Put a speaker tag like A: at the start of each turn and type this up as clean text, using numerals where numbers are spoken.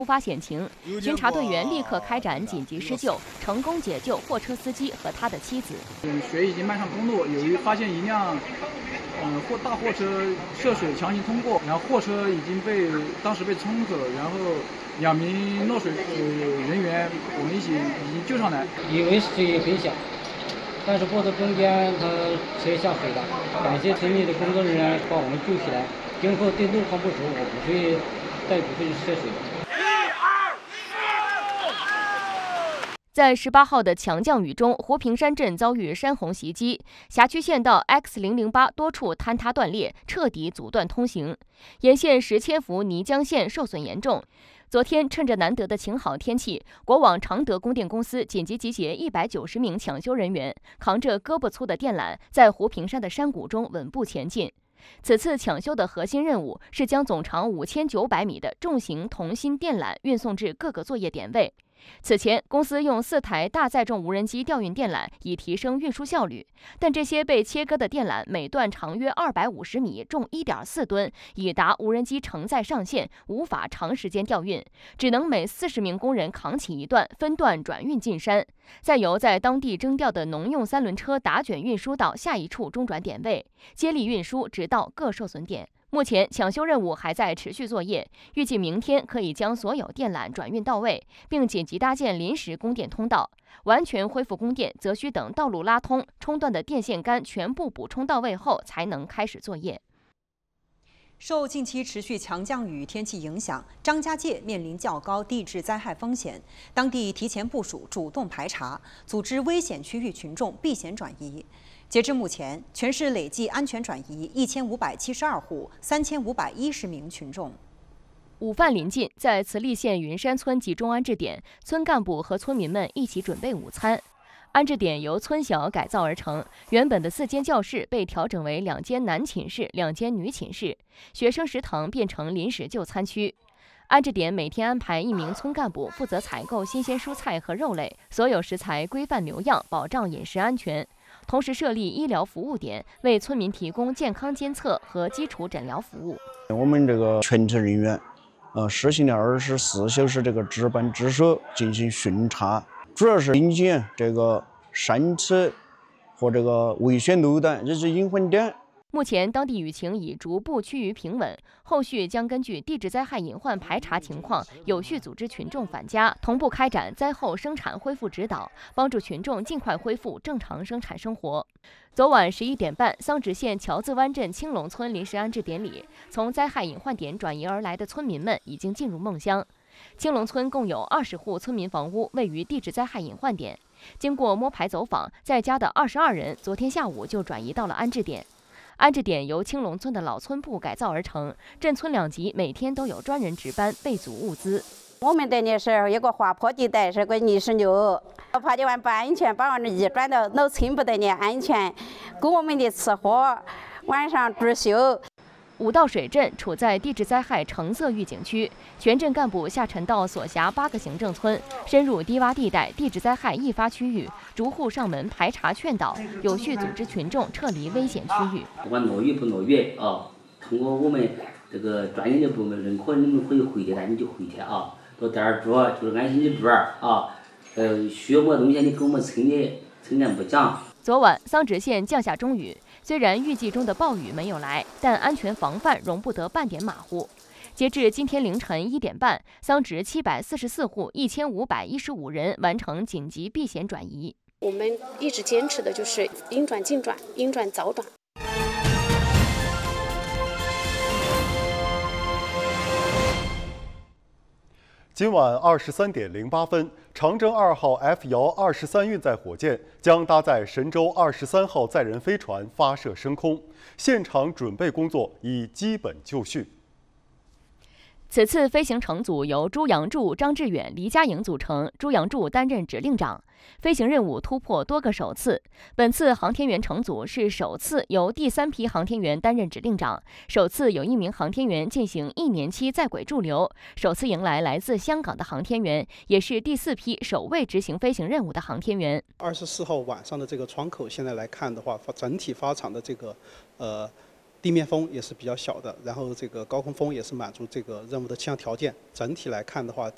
A: 突发险情，巡查队员立刻开展紧急施救，成功解救货车司机和他的妻子。
B: 水已经漫上公路，由于发现一辆大货车涉水强行通过，然后货车当时被冲走，然后2名落水人员我们已经救上来。
C: 因为水很小，但是过了中间他车下水了，感谢村里的工作人员把我们救起来。今后对路况不熟，我不会涉水。
A: 在18号的强降雨中，胡平山镇遭遇山洪袭击，辖区县道 X008多处坍塌断裂，彻底阻断通行。沿线10千伏泥浆线受损严重。昨天趁着难得的晴好天气，国网常德供电公司紧急集结190名抢修人员，扛着胳膊粗的电缆，在胡平山的山谷中稳步前进。此次抢修的核心任务是将总长5900米的重型铜芯电缆运送至各个作业点位。此前，公司用4台大载重无人机调运电缆，以提升运输效率。但这些被切割的电缆每段长约250米，重1.4吨，已达无人机承载上限，无法长时间调运，只能每40名工人扛起一段，分段转运进山，再由在当地征调的农用3轮车打卷运输到下一处中转点位，接力运输直到各受损点。目前抢修任务还在持续作业，预计明天可以将所有电缆转运到位，并紧急搭建临时供电通道。完全恢复供电，则需等道路拉通、冲断的电线杆全部补充到位后，才能开始作业。
D: 受近期持续强降雨天气影响，张家界面临较高地质灾害风险，当地提前部署、主动排查，组织危险区域群众避险转移。截至目前，全市累计安全转移1572户，3510名群众。
A: 午饭临近，在慈利县云山村集中安置点，村干部和村民们一起准备午餐。安置点由村小改造而成，原本的4间教室被调整为2间男寝室、2间女寝室，学生食堂变成临时就餐区。安置点每天安排1名村干部负责采购新鲜蔬菜和肉类，所有食材规范留样，保障饮食安全。同时设立医疗服务点，为村民提供健康监测和基础诊疗服务。
E: 我们这个全体人员，实行了24小时这个值班值守进行巡查，主要是临检这个山体和这个危险路段以及隐患点。
A: 目前当地雨情已逐步趋于平稳，后续将根据地质灾害隐患排查情况，有序组织群众返家，同步开展灾后生产恢复指导，帮助群众尽快恢复正常生产生活。昨晚11点半，桑植县桥子湾镇青龙村临时安置点里，从灾害隐患点转移而来的村民们已经进入梦乡。青龙村共有20户村民房屋位于地质灾害隐患点，经过摸排走访，在家的22人昨天下午就转移到了安置点。安置点由青龙村的老村部改造而成，镇村2级每天都有专人值班备足物资。
F: 我们这里是一个滑坡地带，是个泥石流，怕地湾不安全，把我们移转到农村部队里安全，供我们的吃喝，晚上住宿。
A: 五道水镇处在地质灾害橙色预警区，全镇干部下沉到所辖8个行政村，深入低洼地带、地质灾害易发区域，逐户上门排查劝导，有序组织群众撤离危险区域。
G: 不管落雨不落雨啊，通过我们这个专业的部门认可，你们可以回去，那你就回去啊，到店儿住就是安心的住啊。需要么东西你跟我们村里不讲。
A: 昨晚桑植县降下中雨，虽然预计中的暴雨没有来，但安全防范容不得半点马虎。截至今天凌晨1点半，桑植744户1515人完成紧急避险转移。
H: 我们一直坚持的就是应转尽转，应转早转。
I: 今晚23点08分，长征2号 F-23运载火箭将搭载神舟23号载人飞船发射升空，现场准备工作已基本就绪。
A: 此次飞行乘组由朱阳柱、张志远、黎佳颖组成，朱阳柱担任指令长。飞行任务突破多个首次，本次航天员乘组是首次由第3批航天员担任指令长，首次有1名航天员进行1年期在轨驻留，首次迎来来自香港的航天员，也是第4批首位执行飞行任务的航天员。
J: 24号晚上的这个窗口，现在来看的话，整体发场的这个地面风也是比较小的，然后这个高空风也是满足这个任务的气象条件。整体来看的话，